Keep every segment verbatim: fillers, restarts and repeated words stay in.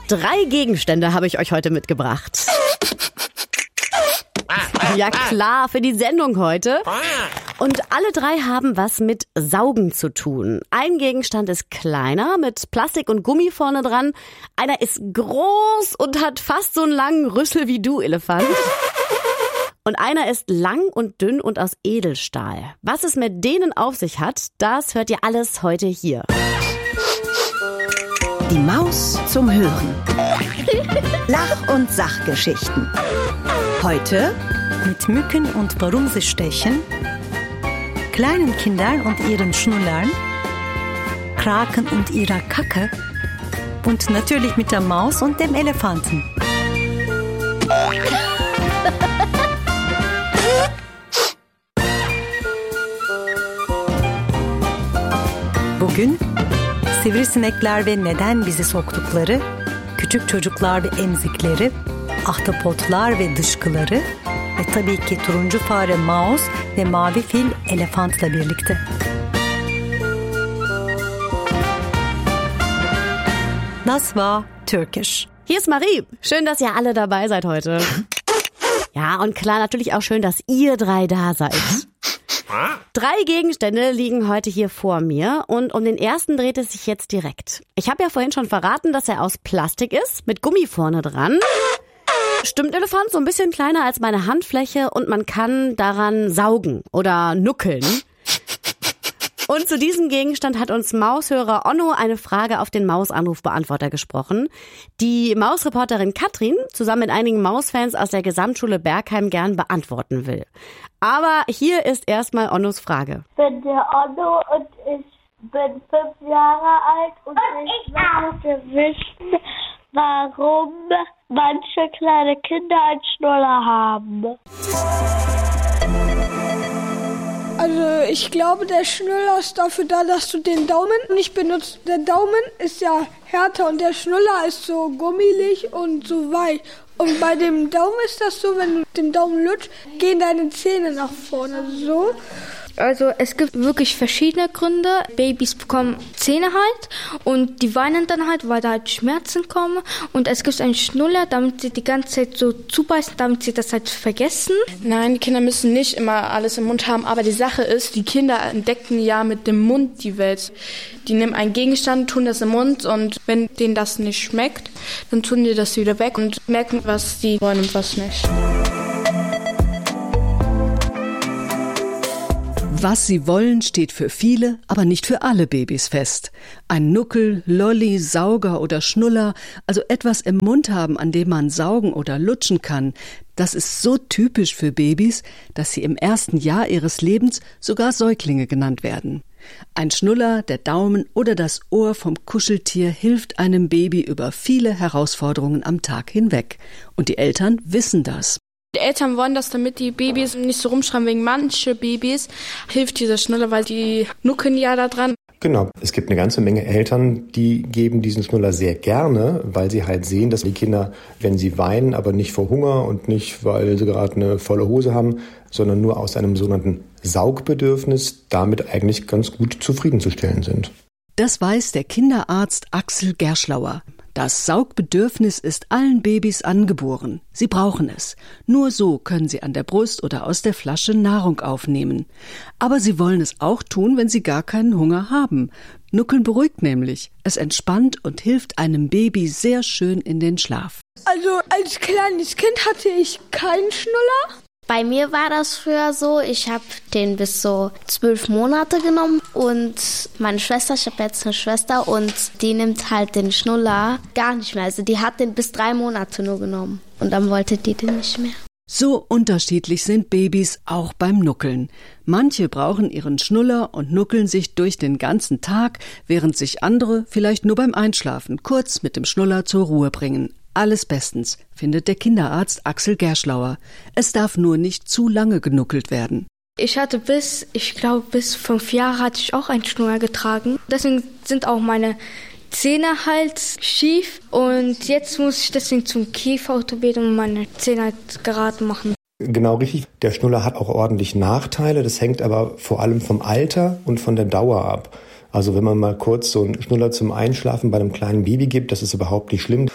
Drei Gegenstände habe ich euch heute mitgebracht. Ja klar, für die Sendung heute. Und alle drei haben was mit Saugen zu tun. Ein Gegenstand ist kleiner, mit Plastik und Gummi vorne dran. Einer ist groß und hat fast so einen langen Rüssel wie du, Elefant. Und einer ist lang und dünn und aus Edelstahl. Was es mit denen auf sich hat, das hört ihr alles heute hier. Die Maus zum Hören. Lach- und Sachgeschichten. Heute mit Mücken und warum sie stechen, kleinen Kindern und ihren Schnullern, Kraken und ihrer Kacke und natürlich mit der Maus und dem Elefanten. Bugün sivrisinekler ve neden bizi soktukları, küçük çocuklar ve emzikleri, ahtapotlar ve dışkıları ve tabii ki turuncu fare Maus ve mavi fil Elefant'la birlikte. Das war Türkisch. Hier ist Marie. Schön, dass ihr alle dabei seid heute. Ja, und klar, natürlich auch schön, dass ihr drei da seid. Drei Gegenstände liegen heute hier vor mir und um den ersten dreht es sich jetzt direkt. Ich habe ja vorhin schon verraten, dass er aus Plastik ist, mit Gummi vorne dran. Stimmt, Elefant, so ein bisschen kleiner als meine Handfläche und man kann daran saugen oder nuckeln. Und zu diesem Gegenstand hat uns Maushörer Onno eine Frage auf den Mausanrufbeantworter gesprochen, die Mausreporterin Katrin zusammen mit einigen Mausfans aus der Gesamtschule Bergheim gern beantworten will. Aber hier ist erstmal Onnos Frage. Ich bin der Onno und ich bin fünf Jahre alt und, und ich möchte wissen, warum manche kleine Kinder einen Schnuller haben. Also ich glaube, der Schnuller ist dafür da, dass du den Daumen nicht benutzt. Der Daumen ist ja härter und der Schnuller ist so gummelig und so weich. Und bei dem Daumen ist das so, wenn du den Daumen lutschst, gehen deine Zähne nach vorne, so. Also es gibt wirklich verschiedene Gründe. Babys bekommen Zähne halt und die weinen dann halt, weil da halt Schmerzen kommen. Und es gibt einen Schnuller, damit sie die ganze Zeit so zubeißen, damit sie das halt vergessen. Nein, die Kinder müssen nicht immer alles im Mund haben. Aber die Sache ist, die Kinder entdecken ja mit dem Mund die Welt. Die nehmen einen Gegenstand, tun das im Mund und wenn denen das nicht schmeckt, dann tun die das wieder weg und merken, was die wollen und was nicht. Was sie wollen, steht für viele, aber nicht für alle Babys fest. Ein Nuckel, Lolli, Sauger oder Schnuller, also etwas im Mund haben, an dem man saugen oder lutschen kann, das ist so typisch für Babys, dass sie im ersten Jahr ihres Lebens sogar Säuglinge genannt werden. Ein Schnuller, der Daumen oder das Ohr vom Kuscheltier hilft einem Baby über viele Herausforderungen am Tag hinweg. Und die Eltern wissen das. Die Eltern wollen das, damit die Babys nicht so rumschreien. Wegen manche Babys hilft dieser Schnuller, weil die nuckeln ja da dran. Genau, es gibt eine ganze Menge Eltern, die geben diesen Schnuller sehr gerne, weil sie halt sehen, dass die Kinder, wenn sie weinen, aber nicht vor Hunger und nicht, weil sie gerade eine volle Hose haben, sondern nur aus einem sogenannten Saugbedürfnis damit eigentlich ganz gut zufriedenzustellen sind. Das weiß der Kinderarzt Axel Gerschlauer. Das Saugbedürfnis ist allen Babys angeboren. Sie brauchen es. Nur so können sie an der Brust oder aus der Flasche Nahrung aufnehmen. Aber sie wollen es auch tun, wenn sie gar keinen Hunger haben. Nuckeln beruhigt nämlich. Es entspannt und hilft einem Baby sehr schön in den Schlaf. Also als kleines Kind hatte ich keinen Schnuller. Bei mir war das früher so, ich habe den bis so zwölf Monate genommen und meine Schwester, ich habe jetzt eine Schwester und die nimmt halt den Schnuller gar nicht mehr. Also die hat den bis drei Monate nur genommen und dann wollte die den nicht mehr. So unterschiedlich sind Babys auch beim Nuckeln. Manche brauchen ihren Schnuller und nuckeln sich durch den ganzen Tag, während sich andere vielleicht nur beim Einschlafen kurz mit dem Schnuller zur Ruhe bringen. Alles bestens, findet der Kinderarzt Axel Gerschlauer. Es darf nur nicht zu lange genuckelt werden. Ich hatte bis, ich glaube bis fünf Jahre hatte ich auch einen Schnuller getragen. Deswegen sind auch meine Zähne halt schief und jetzt muss ich deswegen zum Kieferorthopäden und meine Zähne halt gerade machen. Genau richtig. Der Schnuller hat auch ordentlich Nachteile. Das hängt aber vor allem vom Alter und von der Dauer ab. Also wenn man mal kurz so einen Schnuller zum Einschlafen bei einem kleinen Baby gibt, das ist überhaupt nicht schlimm.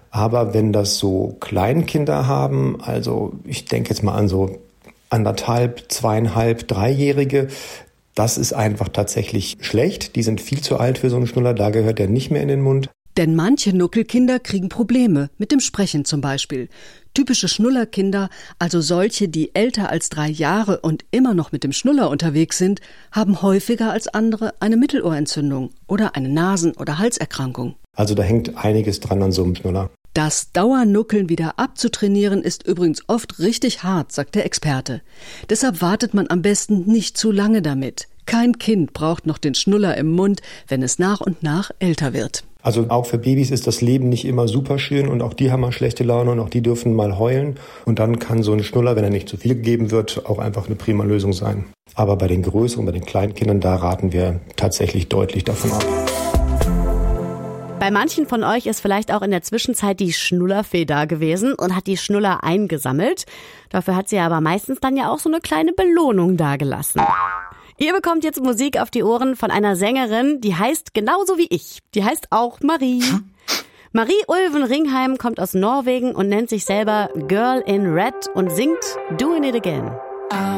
Aber wenn das so Kleinkinder haben, also ich denke jetzt mal an so anderthalb, zweieinhalb, dreijährige, das ist einfach tatsächlich schlecht. Die sind viel zu alt für so einen Schnuller, da gehört der nicht mehr in den Mund. Denn manche Nuckelkinder kriegen Probleme, mit dem Sprechen zum Beispiel. Typische Schnullerkinder, also solche, die älter als drei Jahre und immer noch mit dem Schnuller unterwegs sind, haben häufiger als andere eine Mittelohrentzündung oder eine Nasen- oder Halserkrankung. Also da hängt einiges dran an so einem Schnuller. Das Dauernuckeln wieder abzutrainieren ist übrigens oft richtig hart, sagt der Experte. Deshalb wartet man am besten nicht zu lange damit. Kein Kind braucht noch den Schnuller im Mund, wenn es nach und nach älter wird. Also auch für Babys ist das Leben nicht immer super schön und auch die haben mal schlechte Laune und auch die dürfen mal heulen. Und dann kann so ein Schnuller, wenn er nicht zu viel gegeben wird, auch einfach eine prima Lösung sein. Aber bei den größeren, bei den kleinen Kindern, da raten wir tatsächlich deutlich davon ab. Bei manchen von euch ist vielleicht auch in der Zwischenzeit die Schnullerfee da gewesen und hat die Schnuller eingesammelt. Dafür hat sie aber meistens dann ja auch so eine kleine Belohnung dagelassen. Ihr bekommt jetzt Musik auf die Ohren von einer Sängerin, die heißt genauso wie ich. Die heißt auch Marie. Marie Ulven Ringheim kommt aus Norwegen und nennt sich selber Girl in Red und singt Doing It Again.